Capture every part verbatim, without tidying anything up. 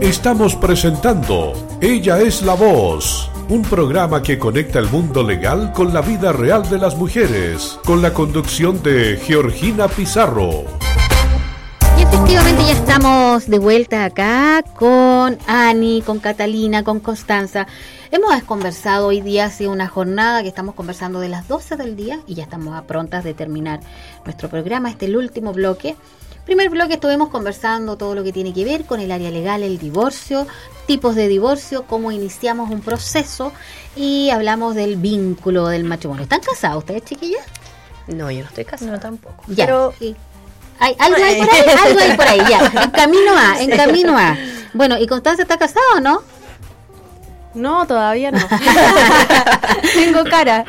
Estamos presentando Ella es la Voz, un programa que conecta el mundo legal con la vida real de las mujeres, con la conducción de Georgina Pizarro. Y efectivamente ya estamos de vuelta acá con Ani, con Catalina, con Constanza. Hemos conversado hoy día, ha sido una jornada que estamos conversando de las doce del día y ya estamos a prontas de terminar nuestro programa. Este es el último bloque. Primer bloque estuvimos conversando todo lo que tiene que ver con el área legal, el divorcio, tipos de divorcio, cómo iniciamos un proceso y hablamos del vínculo del matrimonio. ¿Están casados ustedes, chiquillas? No, yo no estoy casada. No, tampoco. Ya. Pero Y hay, algo hay por ahí, algo hay por ahí, ya. En camino a, en camino a. Bueno, ¿y Constanza está casada o no? no, todavía no. Tengo cara.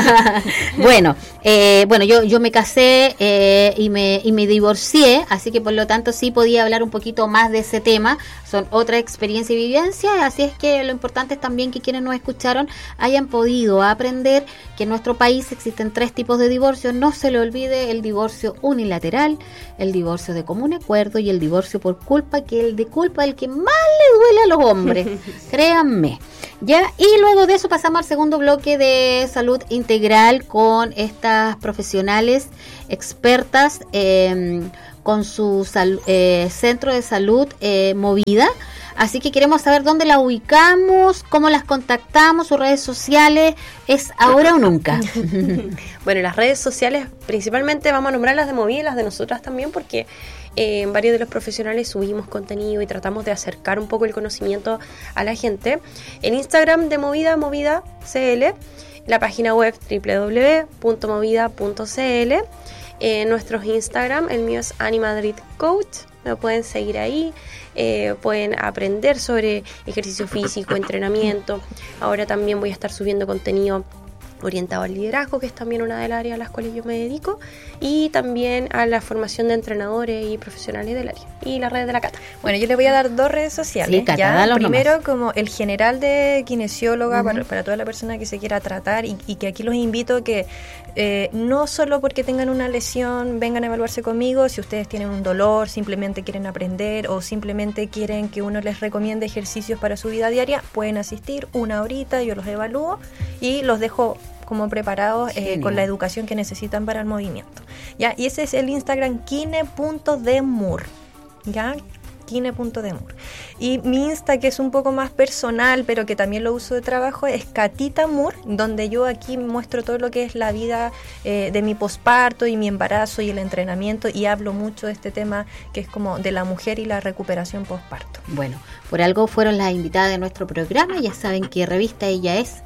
Bueno, eh, bueno, yo yo me casé eh, y me y me divorcié, así que por lo tanto sí podía hablar un poquito más de ese tema. Son otra experiencia y vivencia, así es que lo importante es también que quienes nos escucharon hayan podido aprender que en nuestro país existen tres tipos de divorcio. No se le olvide el divorcio unilateral, el divorcio de común acuerdo y el divorcio por culpa, que el de culpa es el que más le duele a los hombres, créanme. Ya, y luego de eso pasamos al segundo bloque de salud integral con estas profesionales expertas eh, con su sal, eh, centro de salud eh, Movida. Así que queremos saber dónde la ubicamos, cómo las contactamos, sus redes sociales. ¿Es ahora o nunca? Bueno, las redes sociales principalmente vamos a nombrar las de Movida y las de nosotras también, porque eh, varios de los profesionales subimos contenido y tratamos de acercar un poco el conocimiento a la gente. El Instagram de Movida, Movida C L, la página web doble u doble u doble u punto movida punto c l. Eh, nuestros Instagram, el mío es Ani Madrid Coach, me pueden seguir ahí. Eh, pueden aprender sobre ejercicio físico, entrenamiento. Ahora también voy a estar subiendo contenido orientado al liderazgo, que es también una de las áreas a las cuales yo me dedico, y también a la formación de entrenadores y profesionales del área, y las redes de la Cata. Bueno, yo le voy a dar dos redes sociales. Sí, Cata, ya. Primero, nomás. como el general de kinesióloga, uh-huh. para, para toda la persona que se quiera tratar, y, y que aquí los invito a que eh, no solo porque tengan una lesión vengan a evaluarse conmigo. Si ustedes tienen un dolor, simplemente quieren aprender o simplemente quieren que uno les recomiende ejercicios para su vida diaria, pueden asistir una horita, yo los evalúo y los dejo como preparados eh, con la educación que necesitan para el movimiento. ¿Ya? Y ese es el Instagram kine punto demur. ¿Ya? kine punto demur. Y mi Insta, que es un poco más personal, pero que también lo uso de trabajo, es Catita Mur, donde yo aquí muestro todo lo que es la vida eh, de mi posparto y mi embarazo y el entrenamiento, y hablo mucho de este tema que es como de la mujer y la recuperación posparto. Bueno, por algo fueron las invitadas de nuestro programa. Ya saben que Revista Ella Es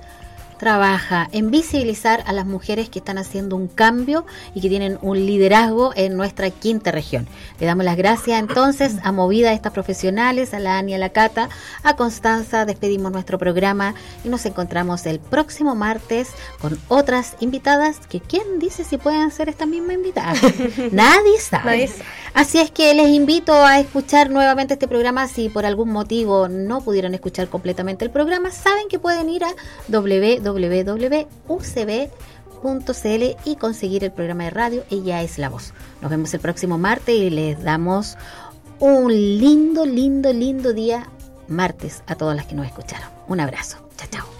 trabaja en visibilizar a las mujeres que están haciendo un cambio y que tienen un liderazgo en nuestra quinta región. Le damos las gracias entonces a Movida, a estas profesionales, a la Ani, a la Cata, a Constanza. Despedimos nuestro programa y nos encontramos el próximo martes con otras invitadas que quién dice si pueden ser esta misma invitada. Nadie sabe. Nadie sabe. Así es que les invito a escuchar nuevamente este programa. Si por algún motivo no pudieron escuchar completamente el programa, saben que pueden ir a doble u doble u doble u punto u c b punto c l y conseguir el programa de radio Ella es la Voz. Nos vemos el próximo martes y les damos un lindo, lindo, lindo día martes a todas las que nos escucharon. Un abrazo. Chao, chao.